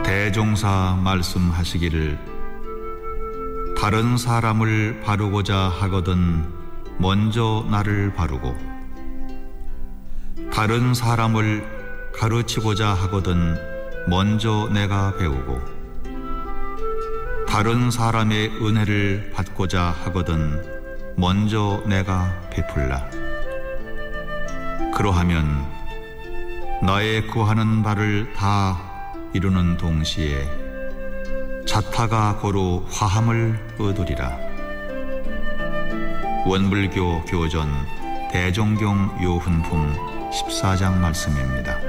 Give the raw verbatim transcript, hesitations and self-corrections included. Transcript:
대종사 말씀하시기를 다른 사람을 바르고자 하거든 먼저 나를 바르고 다른 사람을 가르치고자 하거든 먼저 내가 배우고 다른 사람의 은혜를 받고자 하거든 먼저 내가 베풀라. 그러하면 나의 구하는 바를 다 이루는 동시에 자타가 고루 화함을 얻으리라. 원불교 교전 대종경 요훈품 십사 장 말씀입니다.